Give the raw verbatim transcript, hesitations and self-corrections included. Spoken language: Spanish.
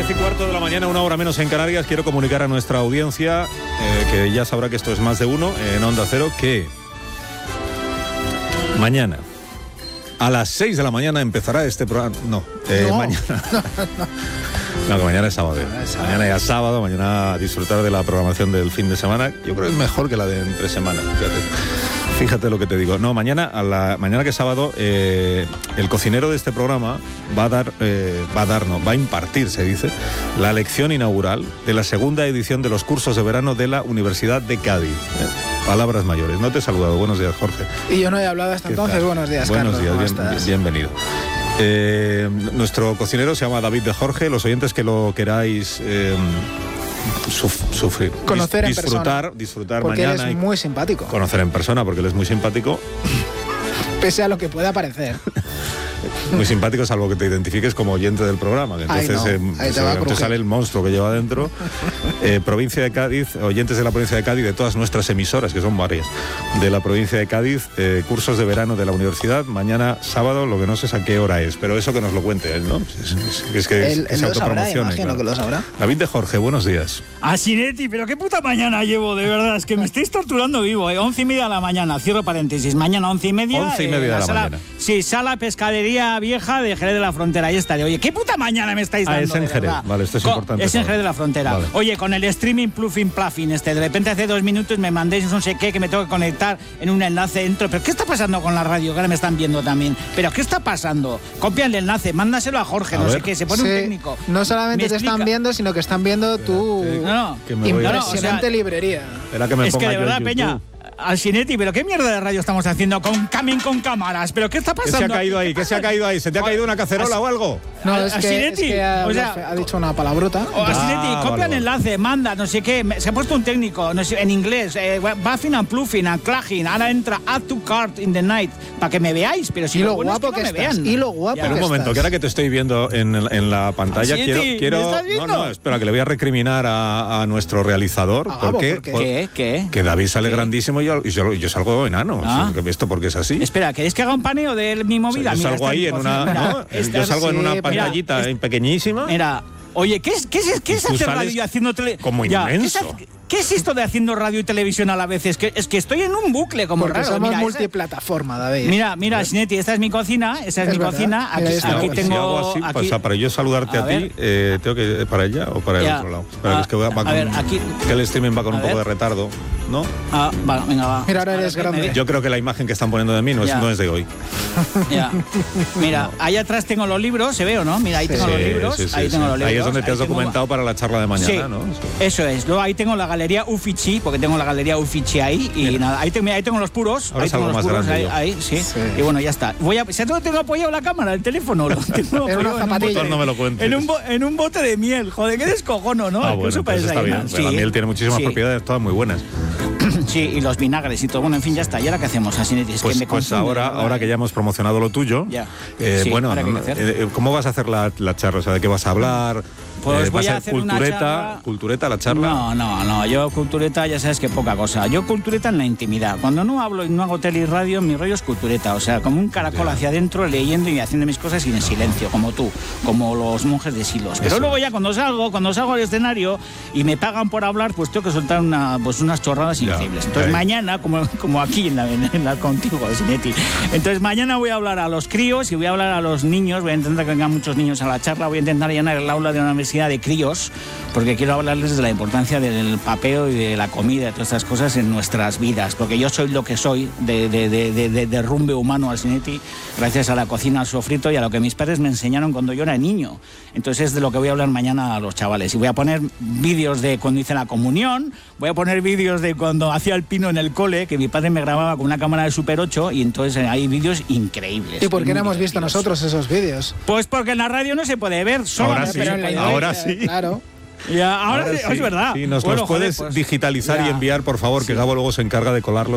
diez y cuarto de la mañana, una hora menos en Canarias. Quiero comunicar a nuestra audiencia, eh, que ya sabrá que esto es más de uno, en Onda Cero, que mañana a las seis de la mañana empezará este programa. No, eh, no. mañana. No, que mañana es sábado. Mañana ya es sábado, mañana a disfrutar de la programación del fin de semana. Yo creo que es mejor que la de entre semana, fíjate. Fíjate lo que te digo. No, mañana, a la, mañana que es sábado, eh, el cocinero de este programa va a dar, eh, va a dar, no, va a impartir, se dice, la lección inaugural de la segunda edición de los cursos de verano de la Universidad de Cádiz. ¿eh? Palabras mayores. No te he saludado. Buenos días, Jorge. Y yo no he hablado hasta entonces. Tal? Buenos días, Buenos Carlos. días, ¿Cómo bien, estás? bienvenido. Eh, nuestro cocinero se llama David de Jorge. Los oyentes que lo queráis eh, suf, sufrir, conocer dis, en disfrutar, persona, disfrutar porque mañana. Porque él es muy simpático. Conocer en persona, porque él es muy simpático. Pese a lo que pueda parecer. Muy simpático, salvo que te identifiques como oyente del programa. Que entonces Ay, no. eh, Ahí te va a entonces sale el monstruo que lleva adentro. Eh, provincia de Cádiz, oyentes de la provincia de Cádiz, de todas nuestras emisoras, que son varias, de la provincia de Cádiz, eh, cursos de verano de la universidad, mañana sábado, lo que no sé es a qué hora es, pero eso que nos lo cuente él, ¿no? Es, es, es que, él, es, que él se lo sabrá, autopromocione. imagino Claro. que lo sabrá. David de Jorge, buenos días. Asinetti, pero qué puta mañana llevo, de verdad, es que me estáis torturando vivo, ¿eh? Once y media de la mañana, cierro paréntesis, mañana once y media. Once y media eh, de la sala, mañana. Sí, sala pescadería vieja de Jerez de la Frontera, ahí estaré. Oye, ¿qué puta mañana me estáis dando? Ah, es en de Jerez, verdad? vale, esto es Con, importante. Es en Jerez de la Frontera. Vale. Oye, con el streaming pluffing pluffing este, de repente hace dos minutos me mandéis no sé qué, que me tengo que conectar en un enlace dentro. ¿Pero qué está pasando con la radio? Que ahora me están viendo también. ¿Pero qué está pasando? Copia el enlace, mándaselo a Jorge, A no ver. sé qué, se pone Sí, un técnico. no solamente Me te explica. están viendo, sino que están viendo tu No, no. Que me voy a- impresionante No, o sea, librería. Espera que me Es ponga que de yo verdad, en Peña, YouTube. Alcinetti, pero qué mierda de radio estamos haciendo con Camin con cámaras. ¿Pero qué está ¿Qué pasando? se ha caído aquí? ahí? ¿Qué se ha caído ahí? ¿Se te ha caído una cacerola o algo? No, Al- es que, es Asinetti, que ha, o sea- ha dicho una palabrota. O Alcinetti, Ah, copia vale, el vale. enlace, manda, no sé qué. Me- Se ha puesto un técnico no sé, en inglés. Eh, buffing and pluffing and clagging. Ahora entra add to cart in the night. Para que me veáis. Pero si Y lo bueno es guapo que, que no me estás, vean. y lo guapo Ya. Pero un que momento, estás. que ahora que te estoy viendo en, en la pantalla, Ah, sí, quiero... sí, quiero ¿me estás no, viendo? no, espera, que le voy a recriminar a, a nuestro realizador. Ah, porque, ¿por qué? por- ¿Qué? ¿Qué? Que David sale ¿Qué? grandísimo y yo, y yo, yo salgo enano. Ah. O sea, que ¿esto porque es así? Espera, ¿queréis que haga un paneo de mi O movida? sea, yo Mira, salgo esta ahí es en mi una... cocina. ¿no? Mira, esta Yo es- salgo en una sí, mira, pantallita es- eh, pequeñísima. Mira, oye, ¿qué es, qué es, qué es Y tú hacer sales radio y haciendo tele? como Ya, ¿qué es inmenso. hac- ¿Qué es esto de haciendo radio y televisión a la vez? Es que, es que estoy en un bucle como Porque raro. somos Mira, esa- multiplataforma, David. Mira, mira, Sinetti, esta es mi cocina, esa es, Es mi verdad. cocina. Aquí, Mira, ahí está. aquí Y tengo. si hago así, aquí- pues, o sea, para yo saludarte A a, ver. ti, eh, tengo que para allá o para el Ya. otro lado. Espera, Ah, que es que va, va a con, ver, aquí- que el streaming va con A un poco ver. de retardo, ¿no? Ah, va, venga, va. Mira, ahora eres que me grande. ve- Yo creo que la imagen que están poniendo de mí no es, Ya. no es de hoy. Ya. Mira, ahí atrás tengo los libros, se ve o no? Mira, ahí tengo Sí, los libros. sí, sí, ahí sí. tengo los libros. Ahí es donde te has ahí tengo- documentado para la charla de mañana, Sí, ¿no? eso es. Luego ahí tengo la galería Uffizi, porque tengo la galería Uffizi ahí y Mira. nada. Ahí, te- ahí tengo los puros. Ahora ahí salgo tengo los más puros, grande ahí, yo. ahí, sí. Sí. Y bueno, ya está. Voy a, ¿sabes dónde tengo apoyado la cámara? El teléfono. Lo tengo En una apoyado un zapatilla. bote- No me lo cuentes. En un, bo- en un bote de miel. Joder, qué descojono, ¿no? Ah, Que bueno, eso entonces parece está ahí, bien. ¿no? Pero la Sí. miel tiene muchísimas Sí. propiedades, todas muy buenas. Sí, y los vinagres y todo. Bueno, en fin, ya está. ¿Y ahora qué hacemos? Así es Pues, que me pues confunde, ahora, de verdad, ahora ¿eh? que ya hemos promocionado lo tuyo, Ya. eh, Sí, bueno, ¿ahora qué hay no, que hacer? eh, ¿cómo vas a hacer la, la charla? O sea, ¿de qué vas a hablar? Pues Eh, voy ¿Va a a hacer ser una cultureta, charla- cultureta la charla? No, no, no. Yo cultureta ya sabes que poca cosa. Yo cultureta en la intimidad. Cuando no hablo y no hago tele y radio, mi rollo es cultureta. O sea, como un caracol Ya. hacia adentro, leyendo y haciendo mis cosas y en silencio, como tú, como los monjes de Silos. Pero Eso luego es. ya cuando salgo, cuando salgo al escenario y me pagan por hablar, pues tengo que soltar una, pues unas chorradas Ya. increíbles. Entonces Ahí. mañana, como, como aquí en la, en la contigo, Sinetti. Entonces mañana voy a hablar a los críos y voy a hablar a los niños. Voy a intentar que vengan muchos niños a la charla. Voy a intentar llenar el aula de una universidad de críos, porque quiero hablarles de la importancia del papeo y de la comida y todas estas cosas en nuestras vidas, porque yo soy lo que soy de, de, de, de, de derrumbe humano al Sinetti gracias a la cocina, al sofrito y a lo que mis padres me enseñaron cuando yo era niño. Entonces es de lo que voy a hablar mañana a los chavales y voy a poner vídeos de cuando hice la comunión, voy a poner vídeos de cuando hacía el pino en el cole, que mi padre me grababa con una cámara de Super ocho y entonces eh, hay vídeos increíbles. ¿Y por qué no muy hemos visto divertidos. nosotros esos vídeos? Pues porque en la radio no se puede ver, solo Ahora se sí, puede Pero en la ver. ahora iglesia, sí. Claro. Ya, ahora, Ahora sí, sí. es verdad. Sí, nos Bueno, los joder, puedes pues, digitalizar ya. y enviar, por favor, que Sí. Gabo luego se encarga de colarlo